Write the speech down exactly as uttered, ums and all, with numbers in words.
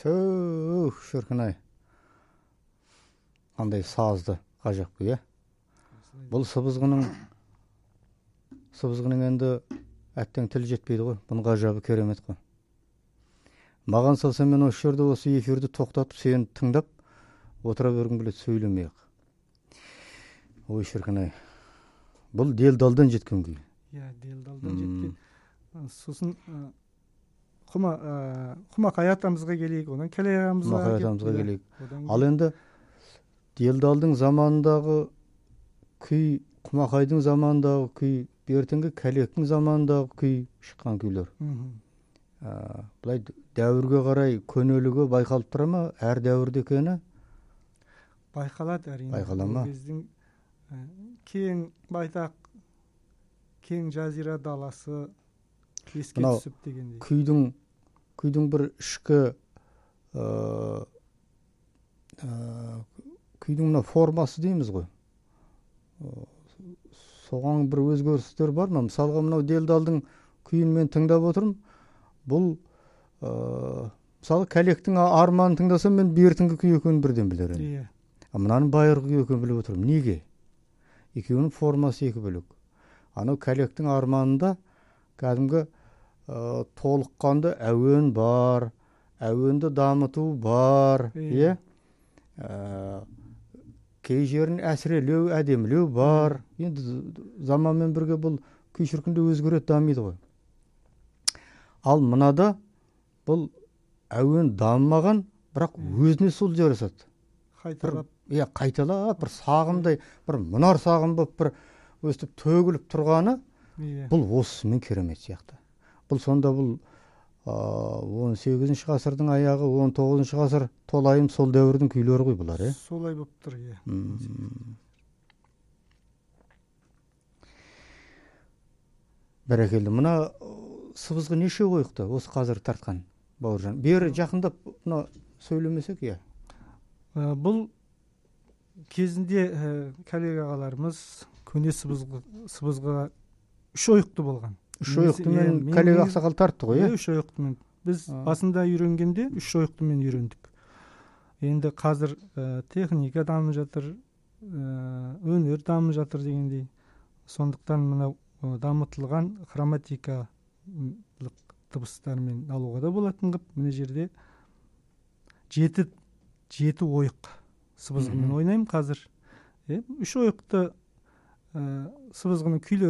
Төө, шіркін-ай. Қандай сазды ғажап қой, е? Бұл сыбызғының сыбызғының енді әттең тіл жетпейді ғой. Бұның ғажабы керемет қой. Маған салса мен осы жерде осы эфирді тоқтатып, сені тыңдап отыра бергім келеді, сөйлемей-ақ. Ой, шіркін-ай. Бұл делдалдан жеткен күй. Иә, делдалдан жеткен. Сосын Құмақай атамызға келейік, одан Кәлей ағамызға Құмақай атамызға келейік. Ал енді делдалдың заманындағы күй, Құмақайдың заманындағы күй, ертеңгі Кәлектің заманындағы күй шыққан күйлер. Бұлай дәуірге қарай көнелігі байқалып тұра ма? Әр дәуірде екені? Байқалады әрине. Байқала ма? Біздің кең байтақ, кең жазира даласы еске түсіп дегендей. Күйдің күйдің бір ішкі күйдің мына формасы дейміз ғой. Соған бір өзгерістер бар ма? Мысалға мынау делдалдың күйін мен тыңдап отырмын. Бұл мысалы Кәлектің арманын тыңдасам, мен бертінгі күй екенін бірден білер едім. Иә. Мынаның байырғы күй екенін біліп отырмын. Неге? Екеуінің формасы екі бөлек. Анау Кәлектің арманында кәдімгі толыққанды әуен бар, әуенді дамыту бар, е? Кей жерін әсірелеу, әдемілеу бар. Енді заманмен бірге бұл күй шіркінде өзгереді, дамиды ғой. Ал мынада бұл әуен дамымаған, бірақ өзіне сол жарасады. Қайталап. Иә, қайталап, бір сағымдай, бір мұнар сағым болып бір өстіп төгіліп тұрғаны, бұл осымен керемет сияқты. Бұл сонда бұл он сегізінші ғасырдың аяғы, он тоғызыншы ғасыр толайым сол дәуірдің күйлері ғой бұлар, е? Солай болып тұр, е. Бәрекелді. Мына сыбызғы неше қойықты осы қазір тартқан, Бауыржан? Бері жақындап мына сөйлемесек, е? Бұл кезінде Кәлек ағаларымыз көне сыбызға үш ойықты болған. Үш ойықтымен Кәлек ақсақал тартты ғой, е? Үш ойықтымен. Біз басында үйренгенде үш ойықтымен үйрендік. Енді қазір техника дамып жатыр, өнер дамып жатыр дегендей. Сондықтан мынау дамытылған хроматикалық дыбыстармен алуға да болатын қып. Мына жерде жеті жеті ойық сыбызғымен ойнаймын қазір. Үш ойықты сыбызғының күйлері